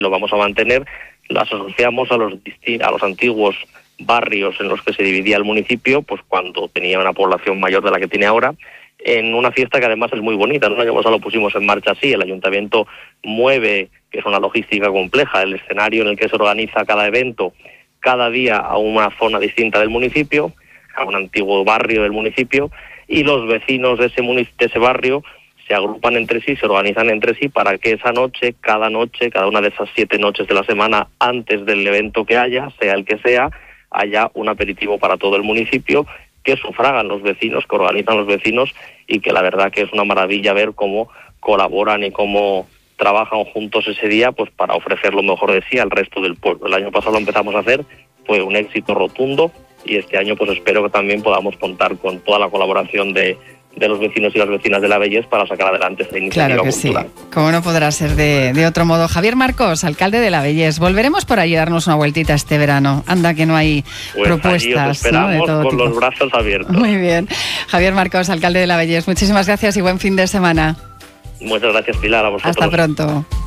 lo vamos a mantener. Las asociamos a los antiguos barrios en los que se dividía el municipio, pues cuando tenía una población mayor de la que tiene ahora, en una fiesta que además es muy bonita, ¿no? El año pasado lo pusimos en marcha así, el ayuntamiento mueve, que es una logística compleja, el escenario en el que se organiza cada evento, cada día a una zona distinta del municipio, a un antiguo barrio del municipio, y los vecinos de ese barrio se agrupan entre sí, se organizan entre sí para que esa noche, cada una de esas 7 noches de la semana antes del evento que haya, sea el que sea, haya un aperitivo para todo el municipio que sufragan los vecinos, que organizan los vecinos, y que la verdad que es una maravilla ver cómo colaboran y cómo trabajan juntos ese día, pues para ofrecer lo mejor de sí al resto del pueblo. El año pasado lo empezamos a hacer, fue un éxito rotundo, y este año pues espero que también podamos contar con toda la colaboración de los vecinos y las vecinas de La Vellés para sacar adelante esta iniciativa cultural. Sí, como no podrá ser de otro modo. Javier Marcos, alcalde de La Vellés, volveremos por allí a darnos una vueltita este verano. Anda que no hay propuestas. Allí os esperamos, ¿no? De todo con tipo. Los brazos abiertos. Muy bien. Javier Marcos, alcalde de La Vellés, muchísimas gracias y buen fin de semana. Muchas gracias, Pilar, a vosotros. Hasta pronto.